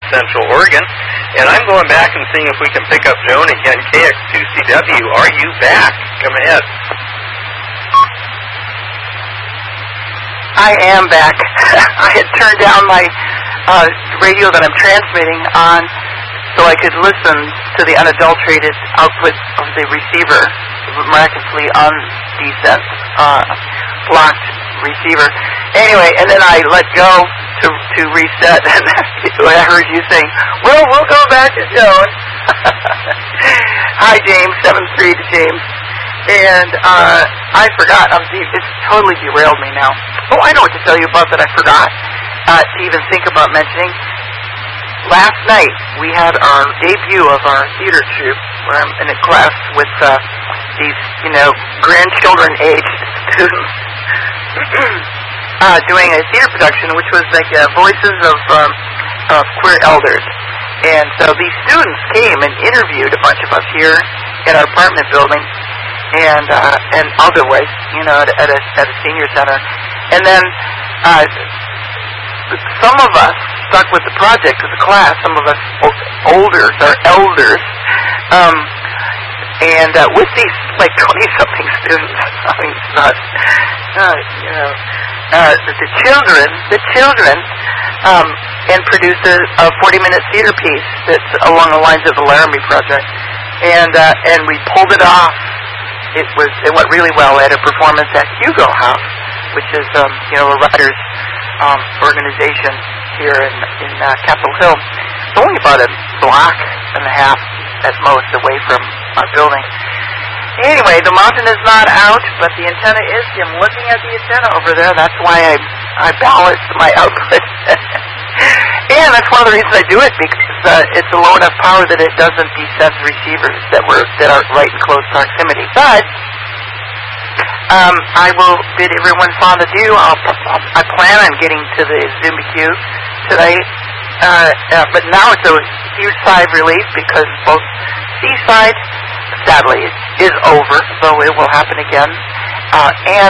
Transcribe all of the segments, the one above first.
Central Oregon. And I'm going back and seeing if we can pick up Joan again. KX2CW, are you back? Come ahead. I am back. I had turned down my radio that I'm transmitting on so I could listen to the unadulterated output of the receiver, miraculously undecent, blocked receiver. Anyway, and then I let go to reset, and I heard you saying, well, we'll go back to Joan. Hi, James, 7-3 to James. And I forgot. It's totally derailed me now. Oh, I know what to tell you about that I forgot to even think about mentioning. Last night, we had our debut of our theater troupe, where I'm in a class with these, grandchildren-aged students doing a theater production, which was like voices of queer elders. And so these students came and interviewed a bunch of us here in our apartment building, and otherwise, at a senior center. And then some of us stuck with the project as a class, some of us elders, and with these like 20-something students, I mean, it's not, the children, and produced a 40-minute theater piece that's along the lines of the Laramie Project, and we pulled it off. It went really well. At a performance at Hugo House, which is a writers' organization here in Capitol Hill. It's only about a block and a half at most away from our building. Anyway, the mountain is not out, but the antenna is. I'm looking at the antenna over there. That's why I balance my output. And that's one of the reasons I do it, because it's a low enough power that it doesn't desense receivers that are right in close proximity. But I will bid everyone fond adieu. I plan on getting to the ZooMQ today, but now it's a huge sigh of relief because both Seaside, sadly, is over, though it will happen again, and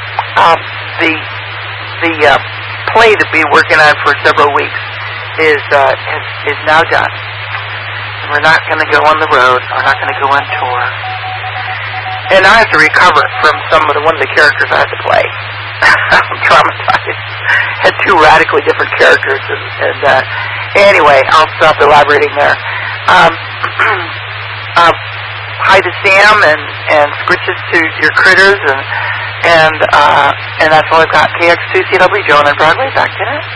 the play to be working on for several weeks is now done. And we're not going to go on the road. We're not going to go on tour. And I have to recover from one of the characters I had to play. I'm traumatized. Had two radically different characters, and anyway, I'll stop elaborating there. Hi to Sam and scritches to your critters, and that's all I've got. KX2CW, Joan on Broadway, back to it.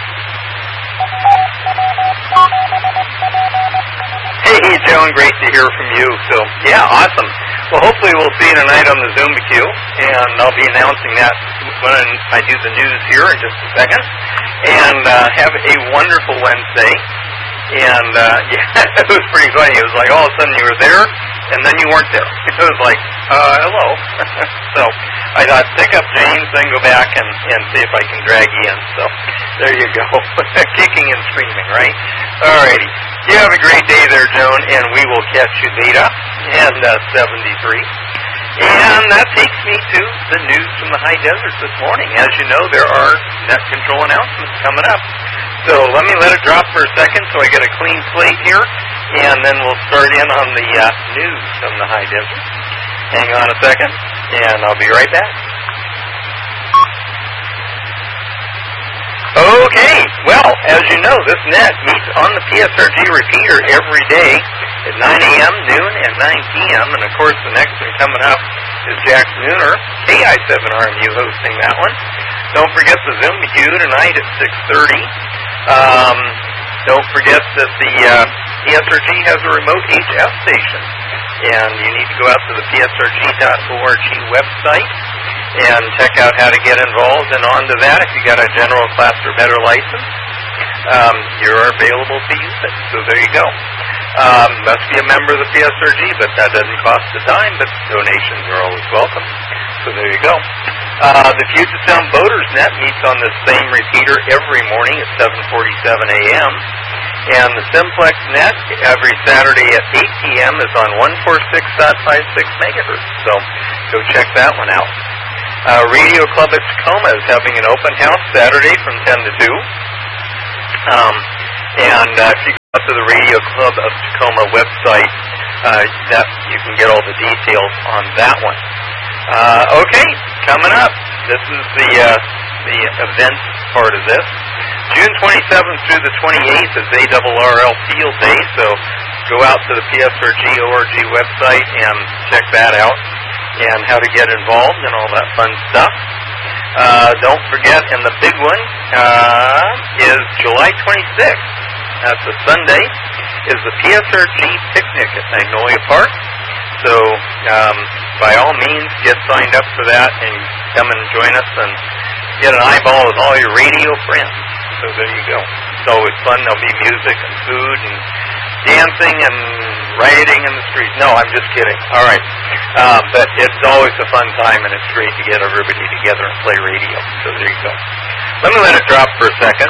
Hey, Joan, great to hear from you. So, yeah, awesome. Well, hopefully we'll see you tonight on the ZooMQ, and I'll be announcing that when I do the news here in just a second. And have a wonderful Wednesday. And, yeah, it was pretty funny. It was like all of a sudden you were there, and then you weren't there. It was like, hello. So I thought, pick up James, then go back and see if I can drag you in. So there you go. Kicking and screaming, right? All righty. You have a great day there, Joan, and we will catch you later. And 73. And that takes me to the news from the high desert this morning. As you know, there are net control announcements coming up. So let it drop for a second so I get a clean slate here, and then we'll start in on the news from the high desert. Hang on a second, and I'll be right back. Okay, well, as you know, this net meets on the PSRG repeater every day at 9 a.m., noon, and 9 p.m. And, of course, the next one coming up is Jack Nooner, KI7RMU hosting that one. Don't forget the ZooMQ tonight at 6:30. Don't forget that the PSRG has a remote HF station. And you need to go out to the psrg.org website and check out how to get involved. And on to that, if you got a general class or better license, you're available to use it. So there you go. Must be a member of the PSRG, but that doesn't cost a dime, but donations are always welcome. So there you go. The Puget Sound Boaters Net meets on the same repeater every morning at 7:47 a.m. And the Simplex Net every Saturday at 8 p.m. is on 146.56 megahertz. So go check that one out. Radio Club at Tacoma is having an open house Saturday from 10 to 2. And if you up to the Radio Club of Tacoma website. That you can get all the details on that one. Okay, coming up. This is the event part of this. June 27th through the 28th is ARRL Field Day, so go out to the PSRG.org website and check that out and how to get involved and all that fun stuff. Don't forget, and the big one is July 26th. That's a Sunday, is the PSRG picnic at Magnolia Park. So by all means, get signed up for that and come and join us and get an eyeball with all your radio friends. So there you go. It's always fun. There'll be music and food and dancing and rioting in the streets. No, I'm just kidding. All right. But it's always a fun time, and it's great to get everybody together and play radio. So there you go. Let me let it drop for a second.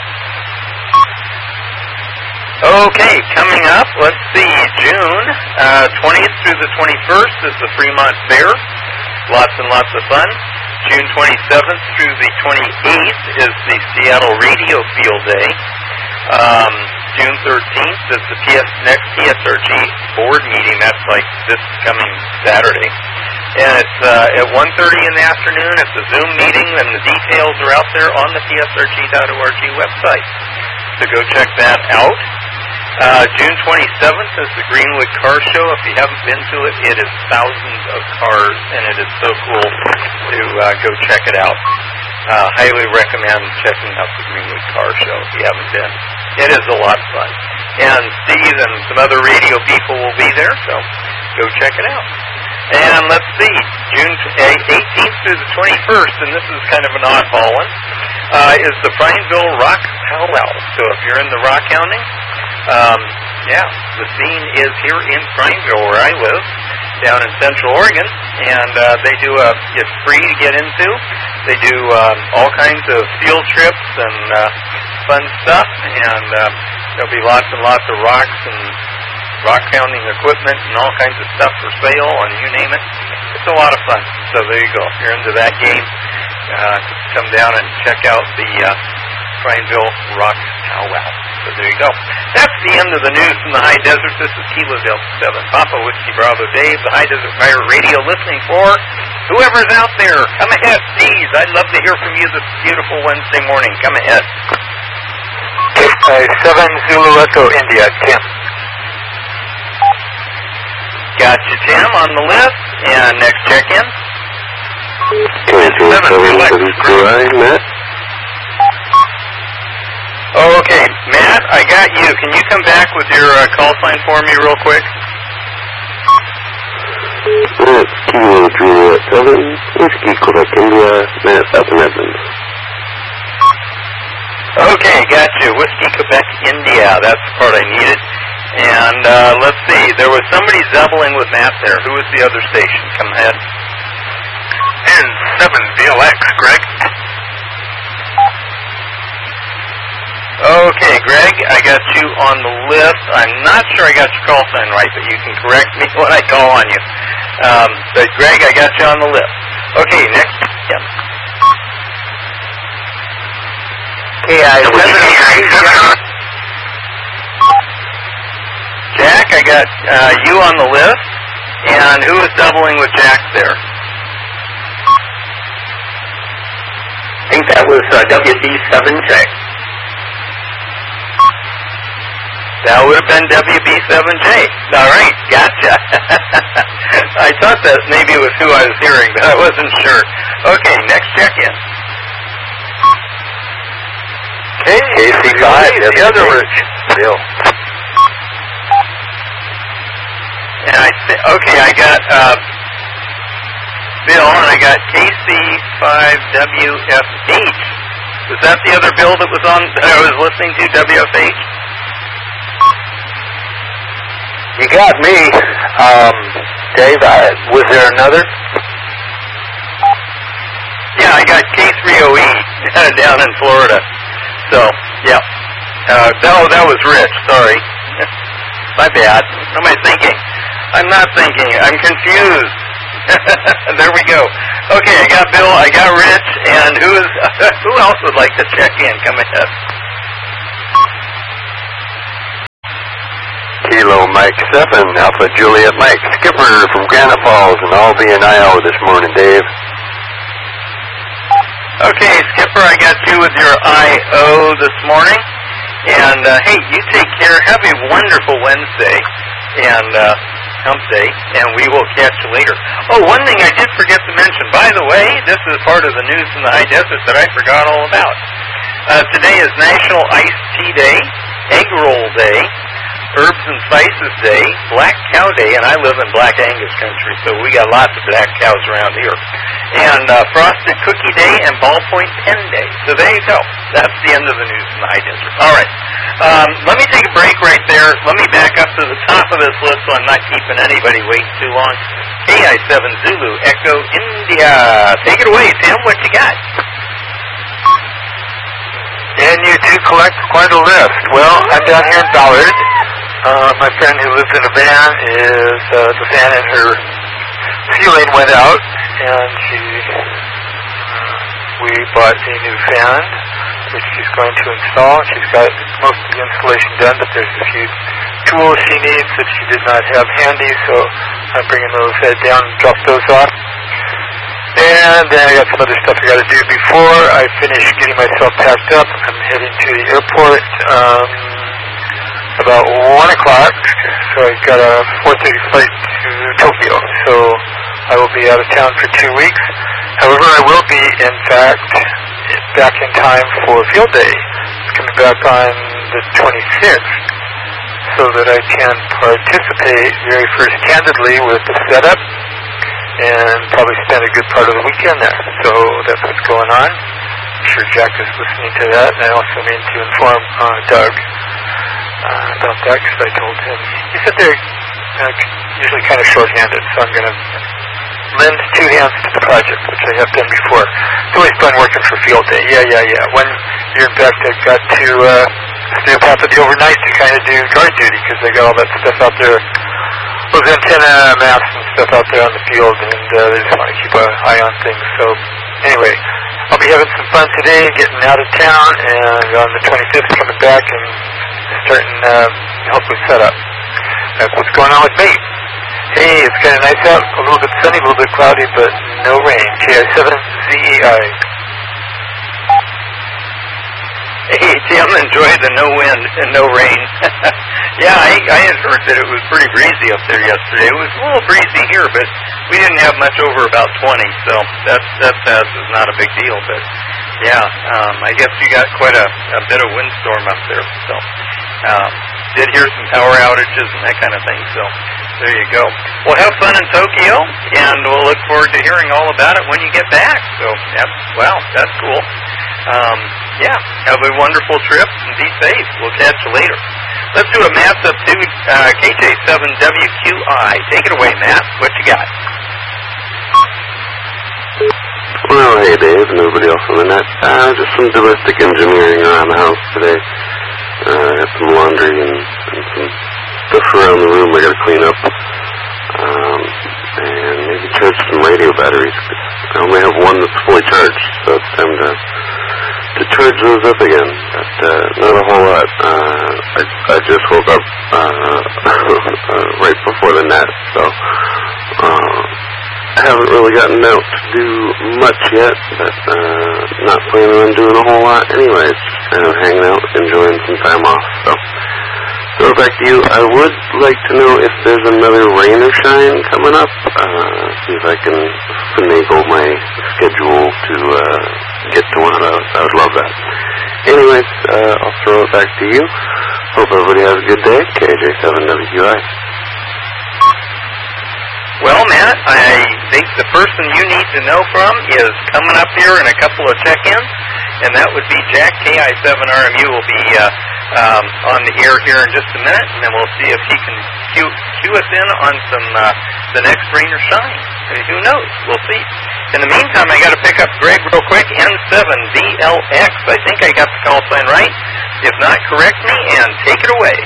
Okay, coming up, let's see, June 20th through the 21st is the Fremont Fair. Lots and lots of fun. June 27th through the 28th is the Seattle Radio Field Day. June 13th is the next PSRG board meeting. That's like this coming Saturday. And it's at 1:30 in the afternoon. It's a Zoom meeting, and the details are out there on the PSRG.org website. So go check that out. June 27th is the Greenwood Car Show. If you haven't been to it, it is thousands of cars, and it is so cool to go check it out. Highly recommend checking out the Greenwood Car Show if you haven't been. It is a lot of fun. And Steve and some other radio people will be there, so go check it out. And let's see, June 18th through the 21st, and this is kind of an oddball one, is the Prineville Rock Powwow. So if you're in the Rock County, the scene is here in Prineville, where I live, down in Central Oregon, and it's free to get into. They do all kinds of field trips and fun stuff, and there'll be lots and lots of rocks and rock pounding equipment and all kinds of stuff for sale, and you name it. It's a lot of fun. So there you go. If you're into that game, come down and check out the Prineville Rock Powwow. So there you go. That's the end of the news from the High Desert. This is Kilo Delta 7 Papa Whiskey Bravo Dave, the High Desert Pirate Radio, listening for whoever's out there. Come ahead, please. I'd love to hear from you this beautiful Wednesday morning. Come ahead. 7 Zulu Echo India, Tim. Got you, Tim, on the list. And next check-in. 7 Matt. Okay, Matt, I got you. Can you come back with your call sign for me real quick? That's Kilo Juliet 7, Whiskey Quebec India, Matt Southern Edmonds. Okay, got you. Whiskey Quebec India. That's the part I needed. And let's see. There was somebody zebbling with Matt there. Who was the other station? Come ahead. N7 VLX, Greg. Okay, Greg, I got you on the list. I'm not sure I got your call sign right, but you can correct me when I call on you. But Greg, I got you on the list. Okay, next. Yep. Jack, I got you on the list. And who is doubling with Jack there? I think that was WB7J. That would have been WB7J. All right, gotcha. I thought that maybe it was who I was hearing, but I wasn't sure. Okay, next check-in. KC5, the other Rich. Bill. And I got Bill, and I got KC5WFH. Was that the other Bill that was on that I was listening to, WFH? You got me. Dave, was there another? Yeah, I got K3OE down in Florida. So, yeah. That was Rich. Sorry. My bad. What am I thinking? I'm not thinking. I'm confused. There we go. Okay, I got Bill, I got Rich, and who else would like to check in? Come ahead. Kilo Mike 7, Alpha Juliet Mike, Skipper from Granite Falls, and I'll be in IO this morning, Dave. Okay, Skipper, I got you with your I.O. this morning. And, hey, you take care. Have a wonderful Wednesday and hump day, and we will catch you later. Oh, one thing I did forget to mention. By the way, this is part of the news from the high desert that I forgot all about. Today is National Iced Tea Day, Egg Roll Day, Herbs and Spices Day, Black Cow Day, and I live in Black Angus country, so we got lots of black cows around here. And Frosted Cookie Day and Ballpoint Pen Day. So there you go. That's the end of the news from the high desert. All right. Let me take a break right there. Let me back up to the top of this list so I'm not keeping anybody waiting too long. KI7 Zulu Echo India. Take it away, Tim. What you got? And you do collect quite a list. Well, I'm down here in Ballard. My friend who lives in a van is, the fan in her ceiling went out, and we bought a new fan, which she's going to install. She's got most of the installation done, but there's a few tools she needs that she did not have handy, so I'm bringing those down and drop those off. And then I got some other stuff I got to do before I finish getting myself packed up. I'm heading to the airport about 1 o'clock, so I've got a 4:30 flight to Tokyo, so I will be out of town for 2 weeks. However, I will be, in fact, back in time for field day. It's coming back on the 26th, so that I can participate very first candidly with the setup, and probably spend a good part of the weekend there. So that's what's going on. I'm sure Jack is listening to that, and I also need to inform Doug about that, because I told him. He said they're usually kind of short-handed, so I'm going to lend 2 hands to the project, which I have done before. It's always fun working for field day. Yeah. One year, in fact, I got to stay up half of the overnight to kind of do guard duty, because they got all that stuff out there, those antenna maps and stuff out there on the field, and they just want to keep an eye on things. So anyway, I'll be having some fun today, getting out of town, and on the 25th coming back and starting hopefully set up. That's what's going on with me. Hey, it's kind of nice out, a little bit sunny, a little bit cloudy, but no rain. KI7ZEI. Hey, Tim, enjoy the no wind and no rain. Yeah, I had heard that it was pretty breezy up there yesterday. It was a little breezy here, but we didn't have much over about 20, so that is not a big deal. But, yeah, I guess you got quite a bit of windstorm up there. So, did hear some power outages and that kind of thing, so there you go. Well, have fun in Tokyo, and we'll look forward to hearing all about it when you get back. So, that's cool. Yeah, have a wonderful trip and be safe. We'll catch you later. Let's do a mass up to KJ7WQI. Take it away, Matt. What you got? Well, hey, Dave, and everybody else on the net. Just some domestic engineering around the house today. Had some laundry and some stuff around the room I got to clean up. And maybe charge some radio batteries. I only have one that's fully charged, so it's time to charge those up again. But not a whole lot. I just woke up right before the net, so I haven't really gotten out to do much yet, but not planning on doing a whole lot anyways. Just kind of hanging out, enjoying some time off. So back to you. I would like to know if there's another rain or shine coming up. See if I can finagle my schedule to get to one of those. I would love that. Anyways, I'll throw it back to you. Hope everybody has a good day. KJ7WQI. Well, Matt, I think the person you need to know from is coming up here in a couple of check-ins, and that would be Jack. KI7RMU will be on the air here in just a minute, and then we'll see if he can cue us in on some the next rain or shine. Who knows? We'll see. In the meantime, I got to pick up Greg real quick. N7VLX. I think I got the call sign right. If not, correct me and take it away.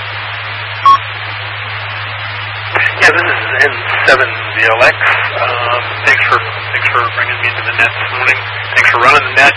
Yeah, this is N7VLX. Thanks for bringing me into the net this morning. Thanks for running the net.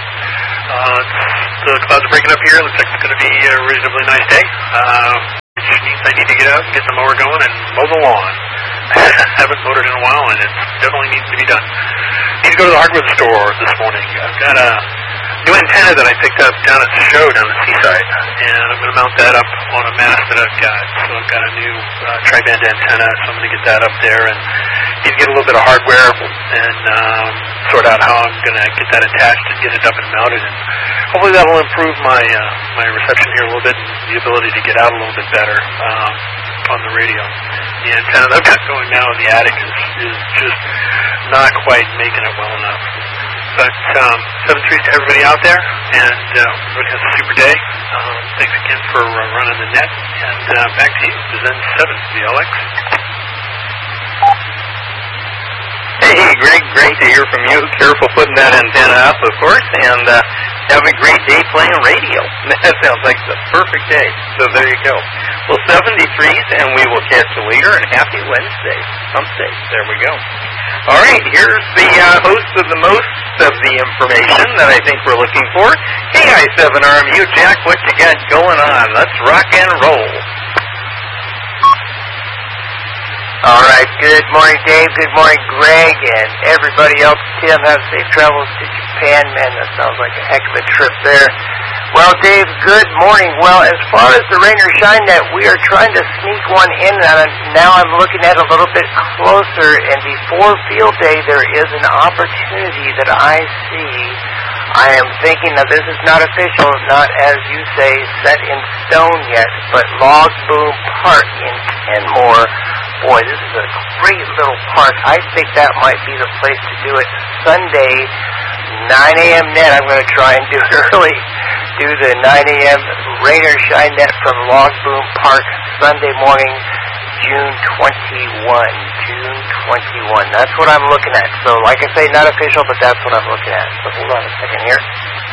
The clouds are breaking up here. Looks like it's going to be a reasonably nice day. Which means I need to get get the mower going and mow the lawn. Haven't mowed it in a while, and it definitely needs to be done. Need to go to the hardware store this morning. I've got a new antenna that I picked up down at the show down at Seaside, and I'm going to mount that up on a mast that I've got. So I've got a new tri-band antenna, so I'm going to get that up there and need to get a little bit of hardware and sort out how I'm going to get that attached and get it up and mounted. And hopefully that will improve my my reception here a little bit and the ability to get out a little bit better on the radio. The antenna that I've got going now in the attic is just not quite making it well enough. But 7-3 to everybody out there, and everybody has a super day. Thanks again for running the net, and back to you, Zen 7, VLX. Hey, Greg, great to hear from you. Careful putting that antenna up, of course, and have a great day playing radio. That sounds like the perfect day. So there you go. Well, 73s, and we will catch you later, and happy Wednesday. Hump day. There we go. All right, here's the host of the most of the information that I think we're looking for. KI7RMU, Jack, what you got going on? Let's rock and roll. All right, good morning, Dave. Good morning, Greg, and everybody else. Tim, have safe travels to Japan. Man, that sounds like a heck of a trip there. Well, Dave, good morning. Well, as far as the rain or shine net, we are trying to sneak one in, and now I'm looking at it a little bit closer, and before field day, there is an opportunity that I see. I am thinking that this is not official, not, as you say, set in stone yet, but Log Boom Park in Kenmore. Boy, this is a great little park. I think that might be the place to do it. Sunday, 9 a.m. net. I'm going to try and do it early. Do the 9 a.m. rain or shine net from Log Boom Park Sunday morning, June 21. June 21. That's what I'm looking at. So, like I say, not official, but that's what I'm looking at. So, hold on a second here.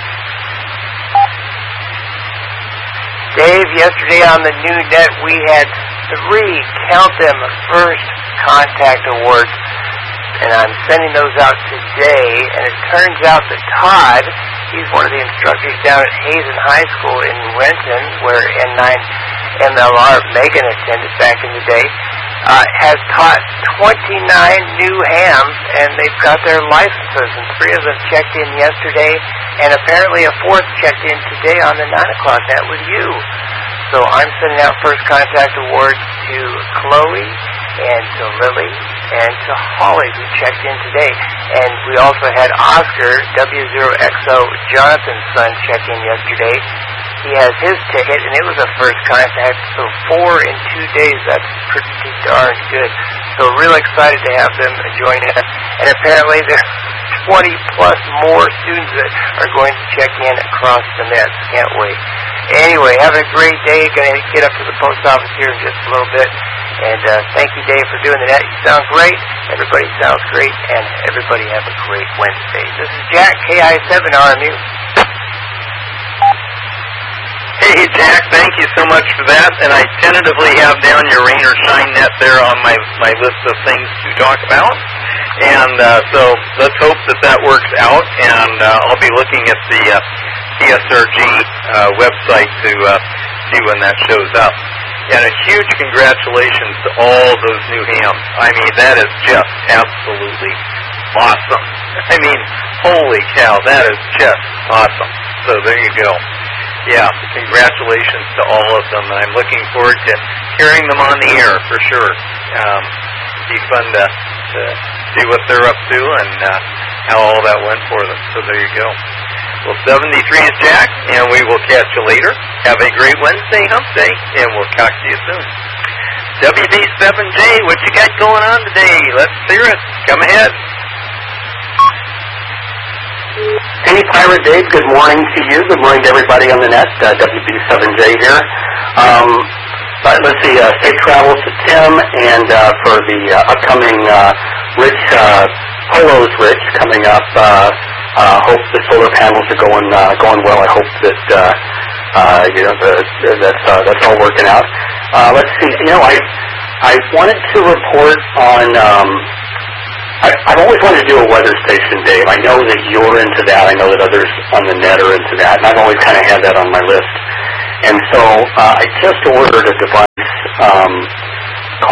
Dave, yesterday on the new net, we had 3, count them, first contact awards, and I'm sending those out today, and it turns out that Todd, he's one of the instructors down at Hazen High School in Renton, where N9 MLR Megan attended back in the day, has taught 29 new hams, and they've got their licenses, and 3 of them checked in yesterday, and apparently a 4th checked in today on the 9 o'clock net with you. So I'm sending out first contact awards to Chloe and to Lily and to Holly, who checked in today. And we also had Oscar, W0XO, Jonathan's son, check in yesterday. He has his ticket, and it was a first contact, so 4 in 2 days. That's pretty darn good. So real excited to have them join us. And apparently there's 20-plus more students that are going to check in across the net. Can't wait. Anyway, have a great day. Going to get up to the post office here in just a little bit. And thank you, Dave, for doing the net. You sound great. Everybody sounds great. And everybody have a great Wednesday. This is Jack, KI7RMU. Hey, Jack, thank you so much for that. And I tentatively have down your rain or shine net there on my list of things to talk about. And so let's hope that works out. And I'll be looking at the PSRG website to see when that shows up. And a huge congratulations to all those new hams. I mean, that is just absolutely awesome. I mean, holy cow, that is just awesome. So there you go. Yeah, congratulations to all of them. I'm looking forward to hearing them on the air for sure. It'd be fun to see what they're up to and how all that went for them. So there you go. Well, 73 is Jack, and we will catch you later. Have a great Wednesday, hump day, and we'll talk to you soon. WB7J, what you got going on today? Let's hear it. Come ahead. Hey, Pirate Dave, good morning to you. Good morning to everybody on the net. WB7J here. Let's see, safe travels to Tim, and for the upcoming Rich, Polo's Rich coming up. Hope the solar panels are going well. I hope that that's all working out. Let's see. I wanted to report on. I've always wanted to do a weather station, Dave. I know that you're into that. I know that others on the net are into that, and I've always kind of had that on my list. And so I just ordered a device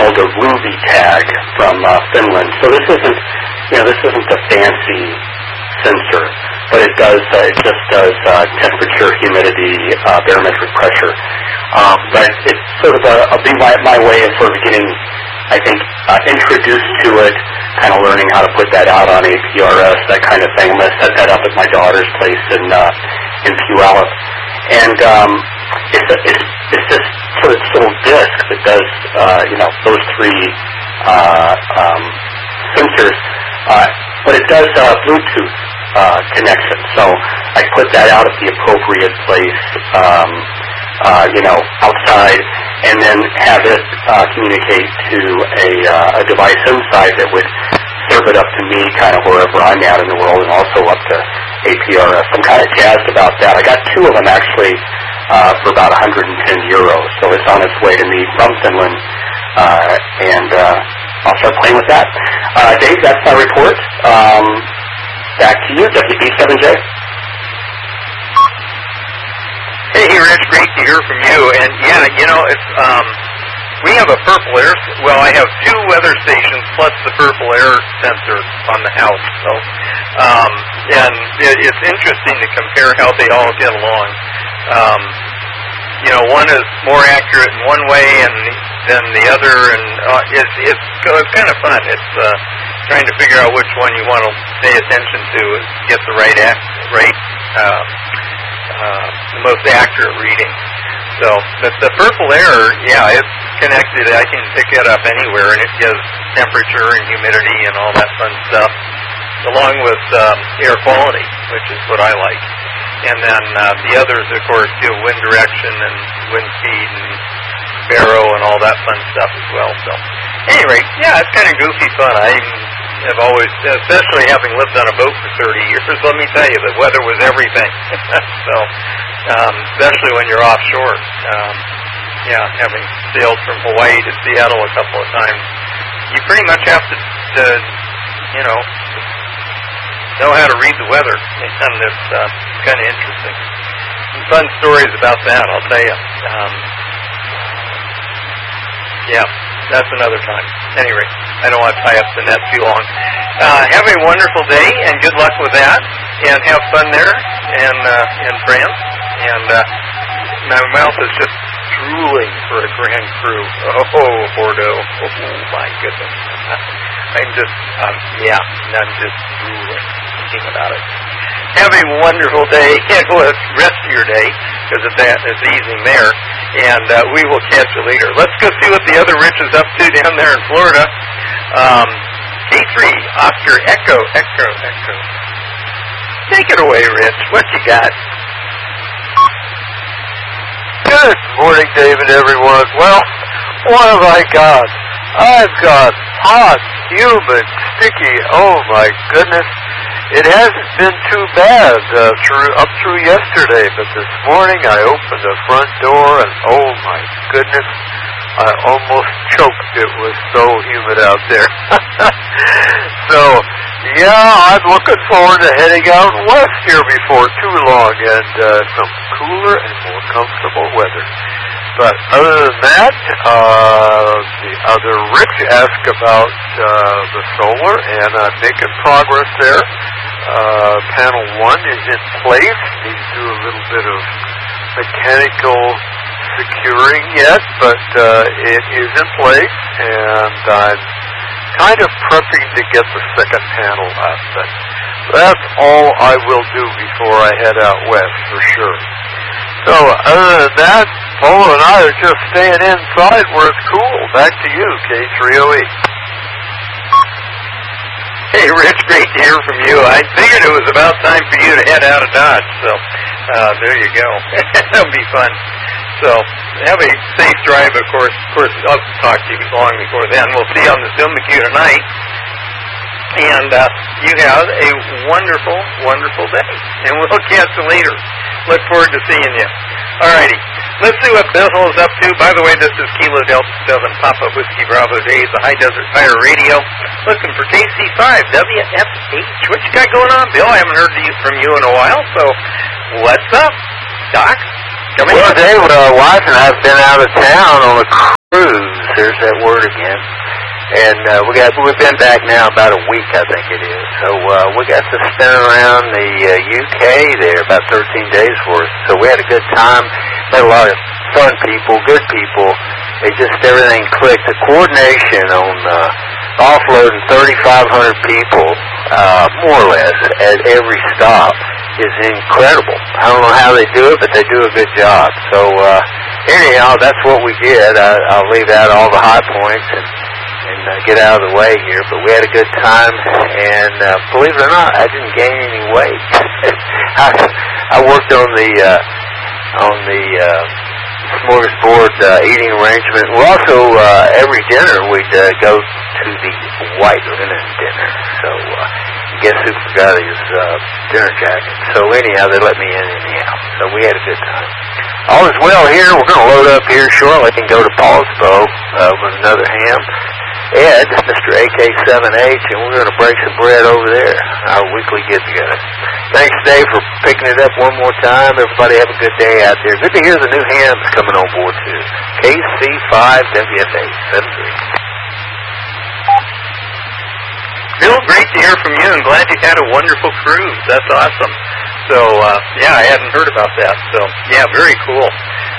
called a Ruby tag from Finland. So this isn't, this isn't a fancy sensor, but it just does temperature, humidity, barometric pressure. But it's sort of a be my way of sort of getting, I think, introduced to it, kind of learning how to put that out on APRS, that kind of thing. I'm going to set that up at my daughter's place in Puyallup. And it's this sort of little disc that does, those three sensors. But it does Bluetooth connection. So I put that out at the appropriate place, outside, and then have it communicate to a device inside that would serve it up to me kind of wherever I'm at in the world, and also up to APRS. I'm kind of jazzed about that. I got two of them actually for about 110 euros, so it's on its way to me from Finland, and I'll start playing with that. Dave, that's my report. Back to you, WB7J. Hey, Rich, great to hear from you. And yeah, it's we have a Purple Air. Well, I have two weather stations plus the Purple Air sensor on the house. So, and it's interesting to compare how they all get along. One is more accurate in one way than the other, and it's kind of fun. It's trying to figure out which one you want to pay attention to and get the the most accurate reading. So, but the Purple Air, it's connected. I can pick it up anywhere, and it gives temperature and humidity and all that fun stuff, along with air quality, which is what I like. And then the others, of course, do wind direction and wind speed and baro and all that fun stuff as well. So, anyway, it's kind of goofy fun. I have always, especially having lived on a boat for 30 years, let me tell you, the weather was everything. So, especially when you're offshore. Having sailed from Hawaii to Seattle a couple of times, you pretty much have to know how to read the weather, and it's kind of interesting. Some fun stories about that, I'll tell you. That's another time. Anyway, I don't want to tie up the net too long. Have a wonderful day, and good luck with that, and have fun there in France. And my mouth is just drooling for a Grand Cru. Oh, Bordeaux. Oh, my goodness. I'm just drooling thinking about it. Have a wonderful day, and rest of your day, because it's evening there, and we will catch you later. Let's go see what the other Rich is up to down there in Florida. K3, Oscar, Echo. Take it away, Rich. What you got? Good morning, David, everyone. Well, what have I got? I've got hot, humid, sticky. Oh, my goodness. It hasn't been too bad up through yesterday, but this morning I opened the front door, and oh, my goodness, I almost choked. It was so humid out there. So, I'm looking forward to heading out west here before too long, and some cooler and more comfortable weather. But other than that, the other Rich asked about the solar, and I'm making progress there. Panel 1 is in place. Need to do a little bit of mechanical securing yet, but it is in place, and I'm kind of prepping to get the second panel up. But that's all I will do before I head out west, for sure. So, other than that, Paul and I are just staying inside where it's cool. Back to you, K308. Hey, Rich, great to hear from you. I figured it was about time for you to head out of Dodge, so there you go. That'll be fun. So, have a safe drive, of course. I'll talk to you long before then. We'll see you on the ZoomQ tonight. And you have a wonderful, wonderful day. And we'll catch you later. Look forward to seeing you. Alrighty. Let's see what Bethel is up to. By the way, this is Kilo Delta 7 Papa Whiskey Bravo Days, the High Desert Fire Radio. Looking for KC5 WFH. What you got going on, Bill? I haven't heard from you in a while, so what's up? Doc? Well, Dave, wife and I have been out of town on a cruise. There's there's that word again. And we've been back now about a week, I think it is. So we got to spin around the UK there, about 13 days worth. So we had a good time. Met a lot of fun people, good people. It just, everything clicked. The coordination on offloading 3,500 people, more or less, at every stop is incredible. I don't know how they do it, but they do a good job. So anyhow, that's what we did. I'll leave out all the high points and get out of the way here. But we had a good time, and believe it or not, I didn't gain any weight. I worked on the smorgasbord eating arrangement. Well, also every dinner we'd go to the white linen dinner. So guess who forgot his dinner jacket? So anyhow, they let me in anyhow. So we had a good time. All is well here. We're going to load up here shortly and go to Paulsbo with another ham. Ed, Mr. AK7H, and we're going to break some bread over there, our weekly get-together. Thanks, Dave, for picking it up one more time. Everybody have a good day out there. Good to hear the new hams coming on board, too. KC5WFA73. Bill, great to hear from you, and glad you had a wonderful cruise. That's awesome. So, I hadn't heard about that. So, very cool.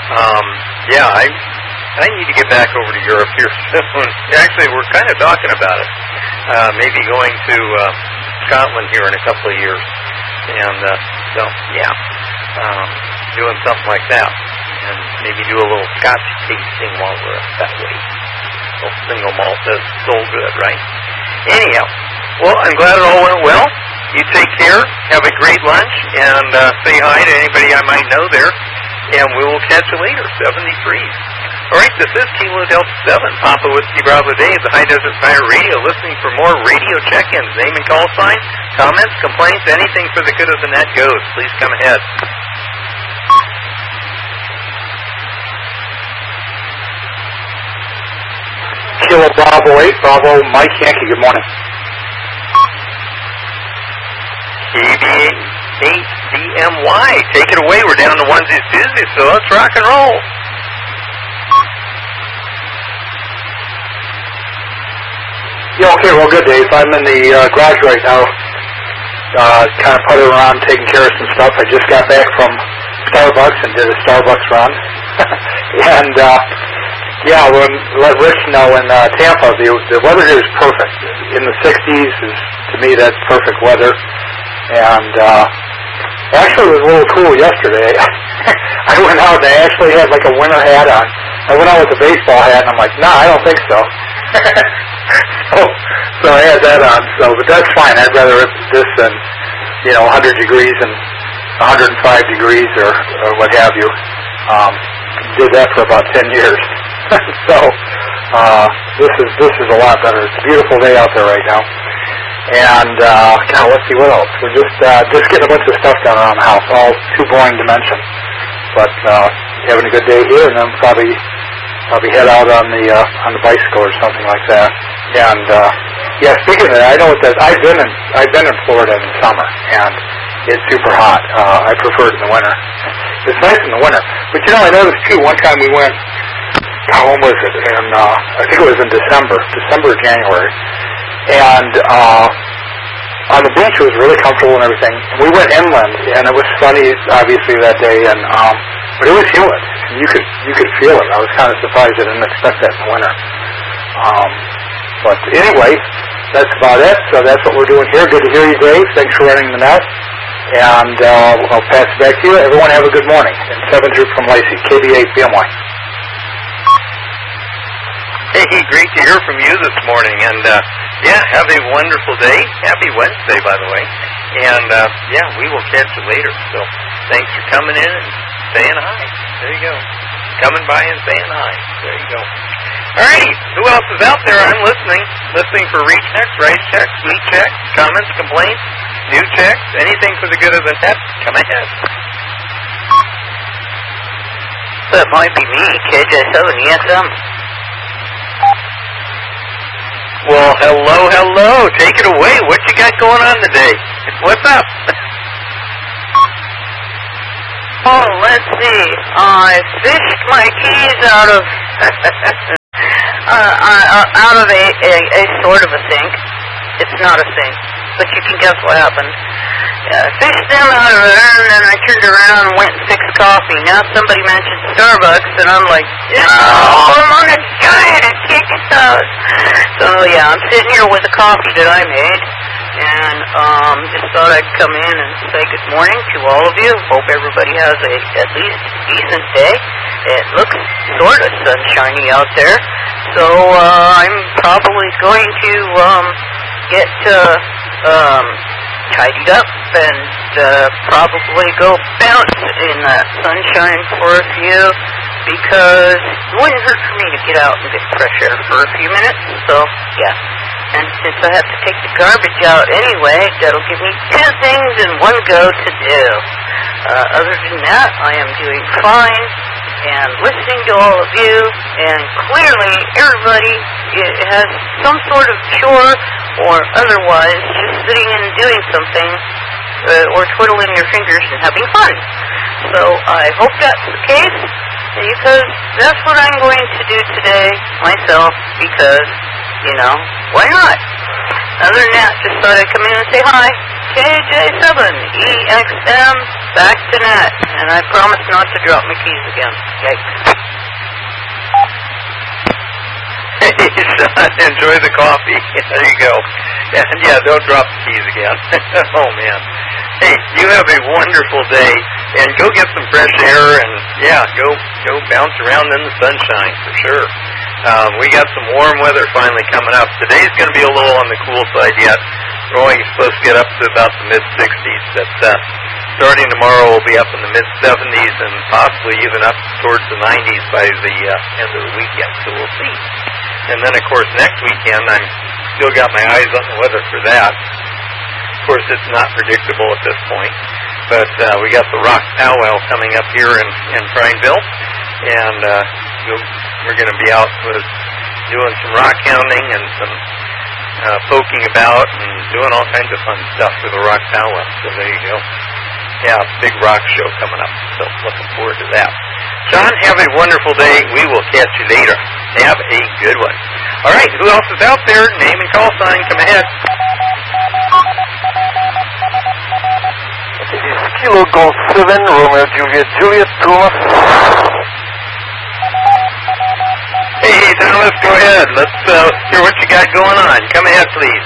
I need to get back over to Europe here soon. Actually, we're kind of talking about it. Maybe going to Scotland here in a couple of years. And doing something like that. And maybe do a little Scotch tasting while we're that way. Well, single malt does so good, right? Anyhow, well, I'm glad it all went well. You take care. Have a great lunch. And say hi to anybody I might know there. And we will catch you later, 73. All right, this is Kilo Delta 7, Papa Whiskey Bravo Dave, the High Desert Fire Radio, listening for more radio check-ins, name and call sign, comments, complaints, anything for the good of the net goes. Please come ahead. Kilo Bravo 8, Bravo Mike Yankee, good morning. KB8BMY, take it away. We're down to onesies, twosies, so let's rock and roll. Yeah, okay, well, good, Dave. I'm in the garage right now, kind of puttering around, taking care of some stuff. I just got back from Starbucks and did a Starbucks run. And, let Rich know in Tampa, the weather here is perfect. In the 60s is, to me, that's perfect weather. And actually, it was a little cool yesterday. I went out and I actually had like a winter hat on. I went out with a baseball hat, and I'm like, nah, I don't think so. So I had that on. But that's fine. I'd rather this than 100 degrees and 105 degrees or what have you. Did that for about 10 years. So this is a lot better. It's a beautiful day out there right now. And let's see what else. We're just getting a bunch of stuff done around the house, all too boring to mention. But having a good day here, and then probably head out on the bicycle or something like that. And speaking of that, I know that I've been in Florida in the summer, and it's super hot. I prefer it in the winter. It's nice in the winter, but I noticed too. One time we went. When was it? And I think it was in December or January. And on the beach, it was really comfortable and everything. We went inland, and it was sunny, obviously, that day. And but it was humid. You could feel it. I was kind of surprised I didn't expect that in the winter. But anyway, that's about it. So that's what we're doing here. Good to hear you, Dave. Thanks for running the net. And I'll pass it back to you. Everyone have a good morning. And 7 Droop from Lacey, KB8BMY. Hey, great to hear from you this morning. And, have a wonderful day. Happy Wednesday, by the way. And, we will catch you later. So thanks for coming in and saying hi. There you go. Coming by and saying hi. There you go. All righty. Who else is out there? I'm listening. Listening for rechecks, write checks, sweet checks, comments, complaints, new checks, anything for the good of the net. Come ahead. That might be me, KJ7ESM. Well, hello. Take it away. What you got going on today? What's up? Oh, let's see. I fished my keys out of out of a sort of a sink. It's not a sink, but you can guess what happened. Fished them out of there, and then I turned around and went and fixed coffee. Now somebody mentioned Starbucks, and I'm like, no, I'm on a diet of chicken toast. So yeah, I'm sitting here with the coffee that I made, and just thought I'd come in and say good morning to all of you. Hope everybody has at least a decent day. It looks sort of sunshiny out there, so I'm probably going to get tidied up and probably go bounce in that sunshine for a few, because it wouldn't hurt for me to get out and get fresh air for a few minutes. So yeah, and since I have to take the garbage out anyway, that'll give me two things in one go to do. Other than that, I am doing fine and listening to all of you, and clearly everybody has some sort of chore or otherwise just sitting and doing something or twiddling your fingers and having fun. So I hope that's the case, because that's what I'm going to do today myself, because, you know, why not? Other than that, just thought I'd come in and say hi. KJ7EXM, back to net, and I promise not to drop my keys again. Yikes. Hey, son, enjoy the coffee. There you go. And yeah, don't drop the keys again. Oh, man. Hey, you have a wonderful day, and go get some fresh air, and yeah, go bounce around in the sunshine for sure. We got some warm weather finally coming up. Today's going to be a little on the cool side yet. We're only supposed to get up to about the mid-60s, but starting tomorrow we'll be up in the mid-70s and possibly even up towards the 90s by the end of the weekend, so we'll see. And then, of course, next weekend, I'm still got my eyes on the weather for that. Of course, it's not predictable at this point, but we got the Rock Powwow coming up here in Prineville, and we're going to be out doing some rock hounding and some poking about and doing all kinds of fun stuff for the Rock Powwow. So there you go. Yeah, big rock show coming up. So looking forward to that. John, have a wonderful day. We will catch you later. Have a good one. All right, who else is out there? Name and call sign. Come ahead. This is Kilo Golf 7, Romeo Juliet Thomas. Hey, Thomas, go ahead. Let's hear what you got going on. Come ahead, please.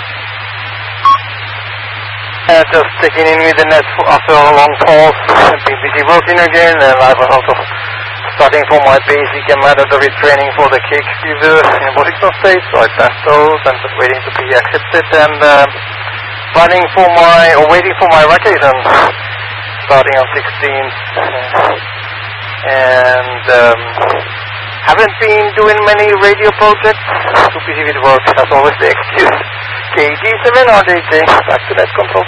Just checking in with the net after a long pause. I've been busy working again, and I was also starting for my basic and mandatory training for the cake fever in Washington State, so I passed those and just waiting to be accepted, and waiting for my vacation starting on 16th. And haven't been doing many radio projects. Too busy with work. That's always the excuse. KG7RJJ, back to net control.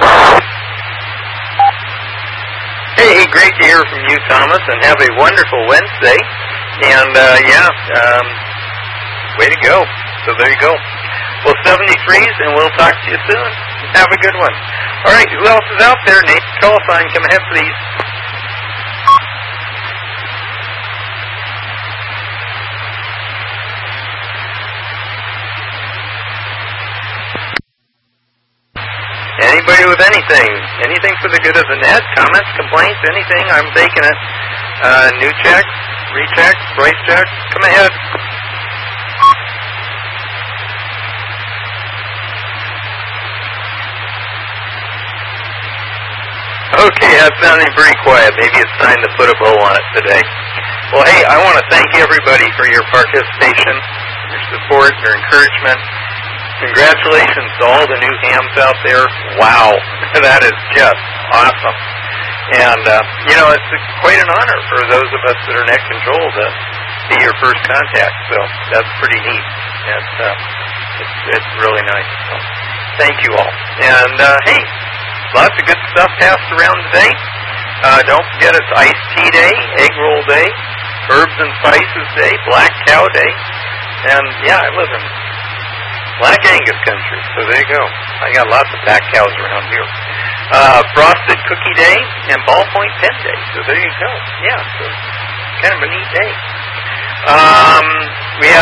Hey, great to hear from you, Thomas, and have a wonderful Wednesday. And, way to go. So there you go. Well, 73s, and we'll talk to you soon. Have a good one. All right, who else is out there? Nate, call sign, come ahead, please. Anybody with anything for the good of the net, comments, complaints, anything, I'm taking it. New check, recheck, price check, come ahead. Okay, that's sounding pretty quiet. Maybe it's time to put a bow on it today. Well, hey, I want to thank everybody for your participation, your support, your encouragement. Congratulations to all the new hams out there. Wow, that is just awesome. And, it's quite an honor for those of us that are net control to be your first contact. So that's pretty neat. It's really nice. So thank you all. And, hey, lots of good stuff passed around today. Don't forget it's iced tea day, egg roll day, herbs and spices day, black cow day. And, yeah, I live in Black Angus country, so there you go. I got lots of pack cows around here. Frosted cookie day and ballpoint pen day, so there you go. Yeah, so kind of a neat day. We have